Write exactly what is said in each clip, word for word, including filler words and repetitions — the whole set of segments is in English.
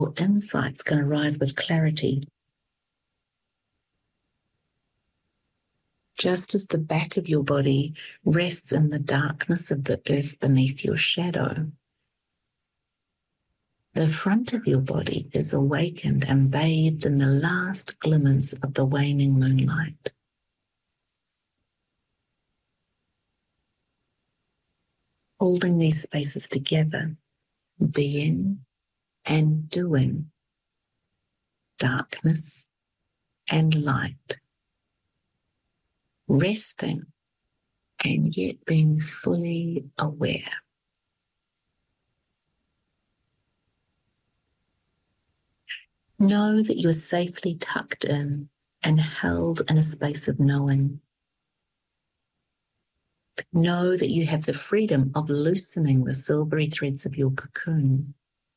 Your insight's going to rise with clarity. Just as the back of your body rests in the darkness of the earth beneath your shadow, the front of your body is awakened and bathed in the last glimmers of the waning moonlight. Holding these spaces together, being and doing, darkness and light, resting and yet being fully aware. Know that you're safely tucked in and held in a space of knowing. Know that you have the freedom of loosening the silvery threads of your cocoon.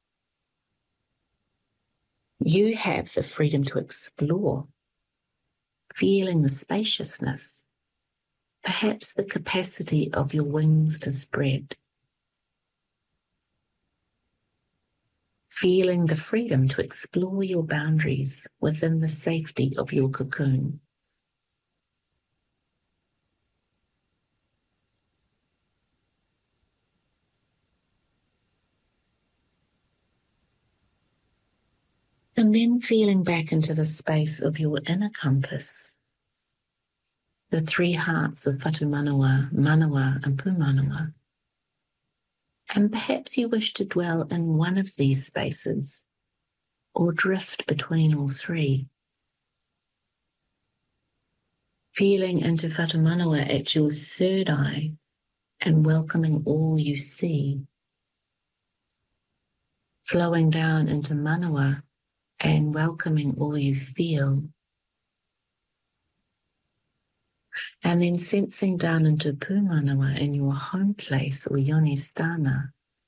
You have the freedom to explore, feeling the spaciousness, perhaps the capacity of your wings to spread. Feeling the freedom to explore your boundaries within the safety of your cocoon. And then feeling back into the space of your inner compass, the three hearts of Whatu Manawa, Manawa and Pūmanawa. And perhaps you wish to dwell in one of these spaces or drift between all three. Feeling into Whatu Manawa at your third eye and welcoming all you see. Flowing down into Manawa and welcoming all you feel. And then sensing down into Pūmanawa in your home place or yoni sthana.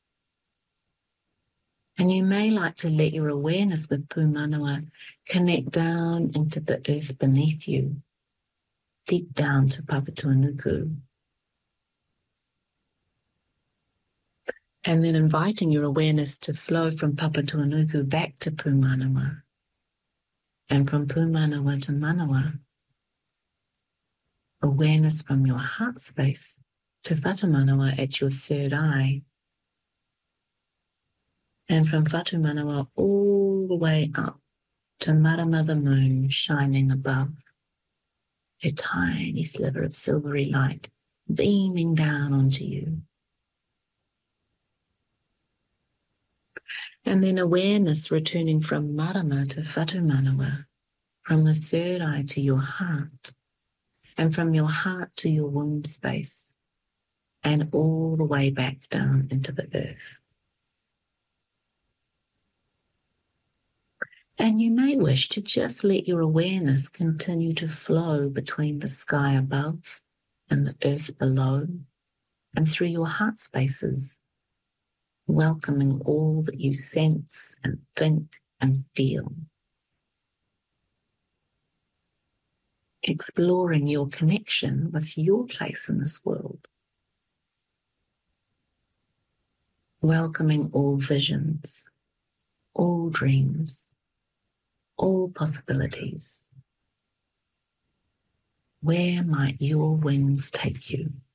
And you may like to let your awareness with Pūmanawa connect down into the earth beneath you, deep down to Papatūānuku. And then inviting your awareness to flow from Papatūānuku back to Pūmanawa, and from Pūmanawa to Manawa. Awareness from your heart space to Whatu Manawa at your third eye, and from Whatu Manawa all the way up to Marama the moon shining above, a tiny sliver of silvery light beaming down onto you. And then awareness returning from Marama to Whatu Manawa, from the third eye to your heart, and from your heart to your womb space, and all the way back down into the earth. And you may wish to just let your awareness continue to flow between the sky above and the earth below, and through your heart spaces, welcoming all that you sense and think and feel. Exploring your connection with your place in this world. Welcoming all visions, all dreams, all possibilities. Where might your wings take you?